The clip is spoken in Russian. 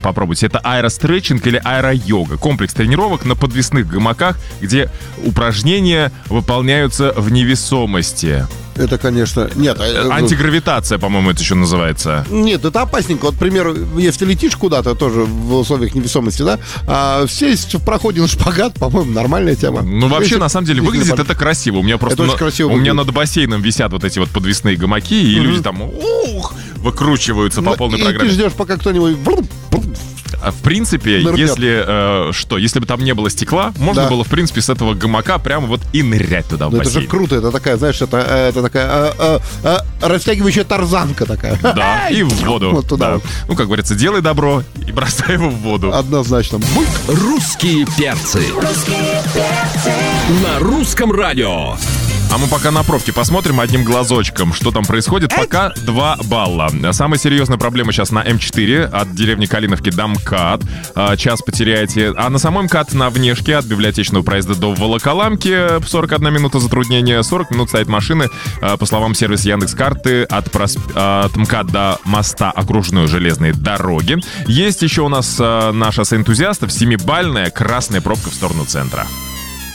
попробуйте. Это аэростретчинг или аэро-йога. Комплекс тренировок на подвесных гамаках, где упражнения выполняются в невесомости. Это, конечно... Нет. Антигравитация, по-моему, это еще называется. Нет, это опасненько. Вот, к примеру, если летишь куда-то тоже в условиях невесомости, да, сесть в проходе на шпагат, по-моему, нормальная тема. Ну, вообще, на самом деле, выглядит это красиво. У меня просто у меня над бассейном висят вот эти вот подвесные гамаки, и люди там выкручиваются по полной программе. И ты ждешь, пока кто-нибудь... В принципе, если бы там не было стекла, можно было, в принципе, с этого гамака прямо вот и нырять туда в бассейн. Это же круто, это такая, знаешь, это такая растягивающая тарзанка такая. Да, и в воду. Вот туда. Да. Ну, как говорится, делай добро и бросай его в воду. Однозначно. Русские перцы. На русском радио. А мы пока на пробке посмотрим одним глазочком, что там происходит. Пока 2 балла. Самая серьезная проблема сейчас на М4 от деревни Калиновки до МКАД. Час потеряете. А на самой МКАД на внешке от библиотечного проезда до Волоколамки 41 минута затруднения. 40 минут стоят машины. По словам сервиса Яндекс.Карты, от МКАД до моста окружной железной дороги. Есть еще у нас на шоссе энтузиастов 7-бальная красная пробка в сторону центра.